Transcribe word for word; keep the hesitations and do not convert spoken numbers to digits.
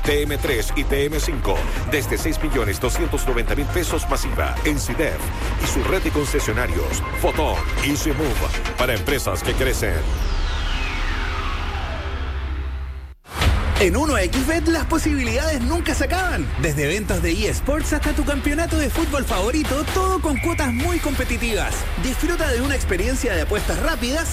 T M tres y T M cinco desde seis millones doscientos noventa mil pesos masiva en C I D E F y su red de concesionarios Fotón y Move para empresas que crecen. En uno equis bet las posibilidades nunca se acaban. Desde eventos de eSports hasta tu campeonato de fútbol favorito, todo con cuotas muy competitivas. Disfruta de una experiencia de apuestas rápidas